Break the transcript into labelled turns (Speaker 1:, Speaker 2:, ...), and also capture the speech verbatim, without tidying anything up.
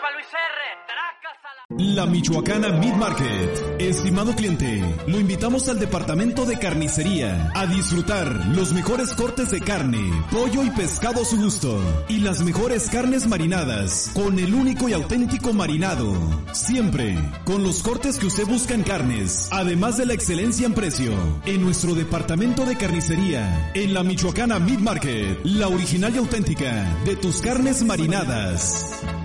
Speaker 1: Juan Luis R. Tracas a la...
Speaker 2: La Michoacana Meat Market. Estimado cliente, lo invitamos al departamento de carnicería a disfrutar los mejores cortes de carne, pollo y pescado a su gusto y las mejores carnes marinadas con el único y auténtico marinado. Siempre con los cortes que usted busca en carnes, además de la excelencia en precio. En nuestro departamento de carnicería, en la Michoacana Meat Market, la original y auténtica de tus carnes marinadas.